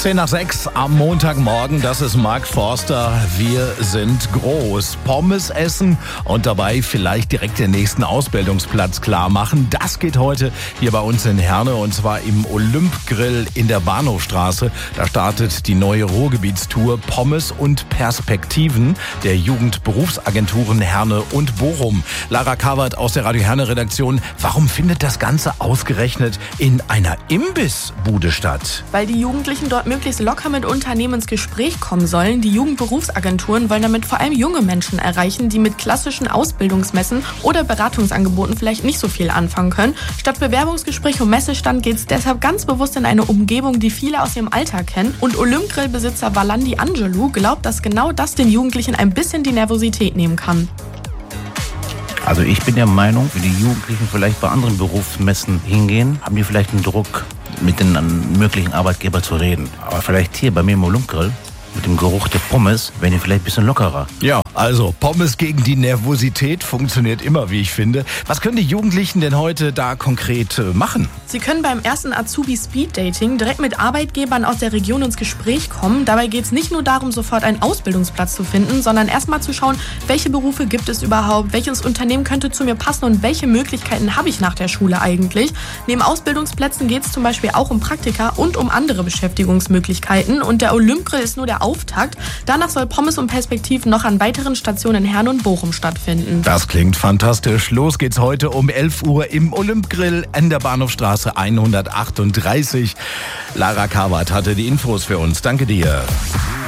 10:10 am Montagmorgen, das ist Mark Forster. Wir sind groß. Pommes essen und dabei vielleicht direkt den nächsten Ausbildungsplatz klar machen. Das geht heute hier bei uns in Herne und zwar im Olymp-Grill in der Bahnhofstraße. Da startet die neue Ruhrgebietstour Pommes und Perspektiven der Jugendberufsagenturen Herne und Bochum. Lara Kawert aus der Radio Herne Redaktion. Warum findet das Ganze ausgerechnet in einer Imbissbude statt? Weil die Jugendlichen dort möglichst locker mit Unternehmen ins Gespräch kommen sollen. Die Jugendberufsagenturen wollen damit vor allem junge Menschen erreichen, die mit klassischen Ausbildungsmessen oder Beratungsangeboten vielleicht nicht so viel anfangen können. Statt Bewerbungsgespräch und Messestand geht es deshalb ganz bewusst in eine Umgebung, die viele aus ihrem Alltag kennen. Und Olymp-Grill-Besitzer Valandi Angelou glaubt, dass genau das den Jugendlichen ein bisschen die Nervosität nehmen kann. Also ich bin der Meinung, wenn die Jugendlichen vielleicht bei anderen Berufsmessen hingehen, haben die vielleicht einen Druck, mit den möglichen Arbeitgebern zu reden. Aber vielleicht hier bei mir im Olymp-Grill, mit dem Geruch der Pommes, werden die vielleicht ein bisschen lockerer. Ja, also Pommes gegen die Nervosität funktioniert immer, wie ich finde. Was können die Jugendlichen denn heute da konkret machen? Sie können beim ersten Azubi-Speed-Dating direkt mit Arbeitgebern aus der Region ins Gespräch kommen. Dabei geht es nicht nur darum, sofort einen Ausbildungsplatz zu finden, sondern erstmal zu schauen, welche Berufe gibt es überhaupt, welches Unternehmen könnte zu mir passen und welche Möglichkeiten habe ich nach der Schule eigentlich. Neben Ausbildungsplätzen geht es zum Beispiel auch um Praktika und um andere Beschäftigungsmöglichkeiten. Und der Olymp-Grill ist nur der Auftakt. Danach soll Pommes und Perspektiven noch an weiteren Stationen in Herne und Bochum stattfinden. Das klingt fantastisch. Los geht's heute um 11 Uhr im Olymp-Grill in der Bahnhofstraße 138. Lara Kawert hatte die Infos für uns. Danke dir.